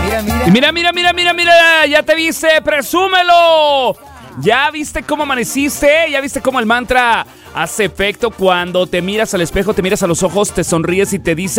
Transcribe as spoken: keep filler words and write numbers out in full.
Mira, mira. Y mira, mira, mira, mira, mira, ya te viste, presúmelo. ¿Ya viste cómo amaneciste? ¿Ya viste cómo el mantra hace efecto cuando te miras al espejo, te miras a los ojos, te sonríes y te dices